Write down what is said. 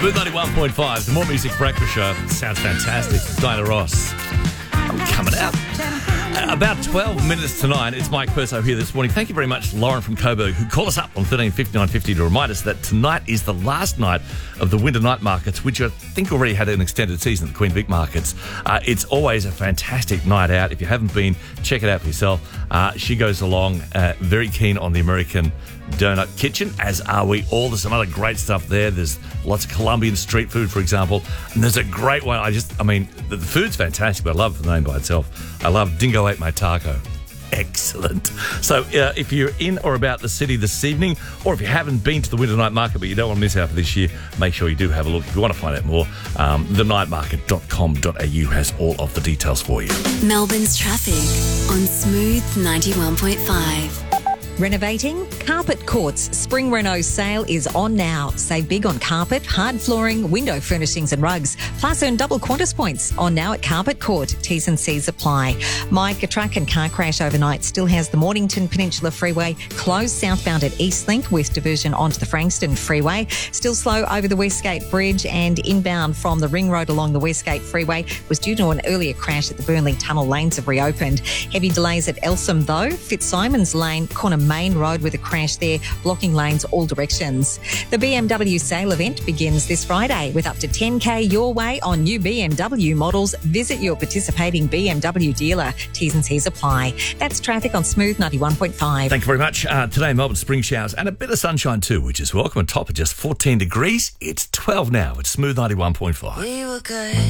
Smooth 91.5, the More Music Breakfast Show. Sounds fantastic. Diana Ross. I'm coming out. About 12 minutes to 9, it's Mike Perso here this morning. Thank you very much, Lauren from Coburg, who called us up on 135950 to remind us that tonight is the last night of the winter night markets, which I think already had an extended season at the Queen Vic markets. It's always a fantastic night out. If you haven't been, check it out for yourself. She goes along, very keen on the American Donut Kitchen, as are we all. There's some other great stuff there. There's lots of Colombian street food, for example. And there's a great one. The food's fantastic, but I love the name by itself. I love Dingo Ate My Taco. Excellent. So if you're in or about the city this evening, or if you haven't been to the winter night market but you don't want to miss out for this year, make sure you do have a look. If you want to find out more, thenightmarket.com.au has all of the details for you. Melbourne's traffic on Smooth 91.5. Renovating? Carpet Court's Spring Reno sale is on now. Save big on carpet, hard flooring, window furnishings and rugs. Plus earn double Qantas points on now at Carpet Court. T's and C's apply. Mike, a truck and car crash overnight still has the Mornington Peninsula Freeway closed southbound at Eastlink with diversion onto the Frankston Freeway. Still slow over the Westgate Bridge and inbound from the Ring Road along the Westgate Freeway was due to an earlier crash at the Burnley Tunnel. Lanes have reopened. Heavy delays at Elsham though. Fitzsimons Lane, Corner Main Road with a crash there, blocking lanes all directions. The BMW sale event begins this Friday with up to 10K your way on new BMW models. Visit your participating BMW dealer. T's and C's apply. That's traffic on Smooth 91.5. Thank you very much. Today, Melbourne spring showers and a bit of sunshine too, which is welcome. On top of just 14 degrees, it's 12 now. It's Smooth 91.5. We were good.